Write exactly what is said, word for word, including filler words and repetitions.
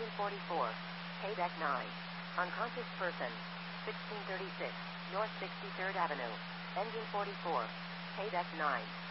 Engine forty-four. Paydeck nine. Unconscious person. sixteen thirty-six. North sixty-third Avenue. Engine forty-four. Paydeck nine.